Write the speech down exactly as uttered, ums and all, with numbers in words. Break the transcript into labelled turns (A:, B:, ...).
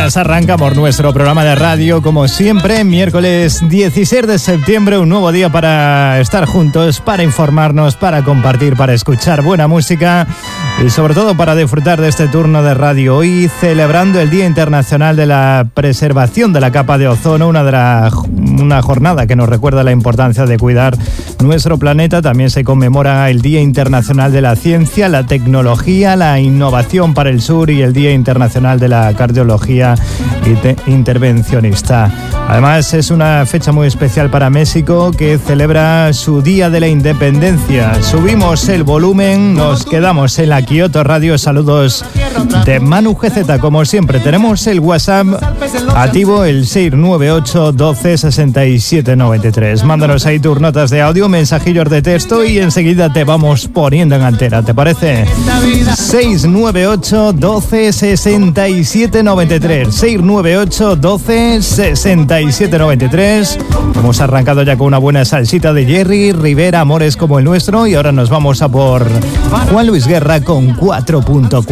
A: días arrancamos nuestro programa de radio, como siempre, miércoles dieciséis de septiembre, un nuevo día para estar juntos, para informarnos, para compartir, para escuchar buena música y sobre todo para disfrutar de este turno de radio. Hoy celebrando el Día Internacional de la Preservación de la Capa de Ozono, una, de la, una jornada que nos recuerda la importancia de cuidar nuestro planeta. También se conmemora el Día Internacional de la Ciencia, la Tecnología, la Innovación para el Sur y el Día Internacional de la Cardiología Intervencionista. Además, es una fecha muy especial para México, que celebra su Día de la Independencia. Subimos el volumen, nos quedamos en la Kioto Radio. Saludos de Manu G Z. Como siempre, tenemos el WhatsApp activo, el seis nueve ocho doce sesenta y siete noventa y tres. Mándanos ahí tus notas de audio, mensajillos de texto y enseguida te vamos poniendo en antena, ¿te parece? seis nueve ocho doce sesenta y siete noventa y tres, seis nueve ocho doce sesenta y siete noventa y tres. Hemos arrancado ya con una buena salsita de Jerry Rivera, Amores como el nuestro, y ahora nos vamos a por Juan Luis Guerra con cuatro punto cuatro.